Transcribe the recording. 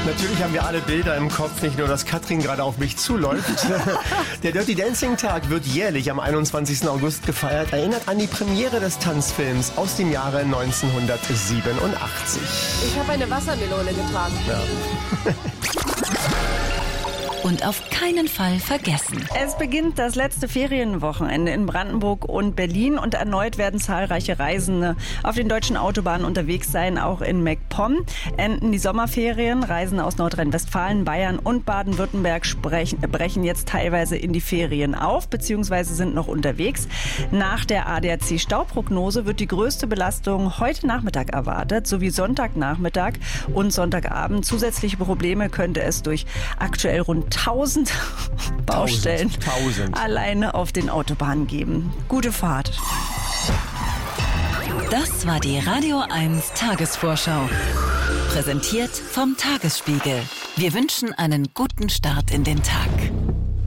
Natürlich haben wir alle Bilder im Kopf, nicht nur, dass Katrin gerade auf mich zuläuft. Der Dirty Dancing Tag wird jährlich am 21. August gefeiert, erinnert an die Premiere des Tanzfilms aus dem Jahre 1987. Ich habe eine Wassermelone getragen. Ja. Und auf keinen Fall vergessen. Es beginnt das letzte Ferienwochenende in Brandenburg und Berlin und erneut werden zahlreiche Reisende auf den deutschen Autobahnen unterwegs sein, auch in MacPom. Enden die Sommerferien, Reisende aus Nordrhein-Westfalen, Bayern und Baden-Württemberg brechen jetzt teilweise in die Ferien auf, beziehungsweise sind noch unterwegs. Nach der ADAC-Stauprognose wird die größte Belastung heute Nachmittag erwartet, sowie Sonntagnachmittag und Sonntagabend. Zusätzliche Probleme könnte es durch aktuell rund 1000 Baustellen alleine auf den Autobahnen geben. Gute Fahrt. Das war die Radio 1 Tagesvorschau. Präsentiert vom Tagesspiegel. Wir wünschen einen guten Start in den Tag.